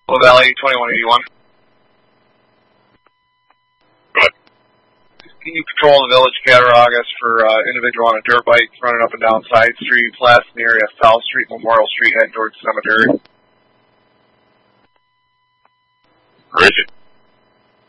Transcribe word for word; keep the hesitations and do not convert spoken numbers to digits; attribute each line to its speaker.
Speaker 1: Low Valley, twenty-one eighty-one.
Speaker 2: Good.
Speaker 1: Can you control the Village Cattaraugus for uh, individual on a dirt bike running up and down side streets, last in the area of South Street, Memorial Street, heading towards the cemetery?
Speaker 2: Where is it?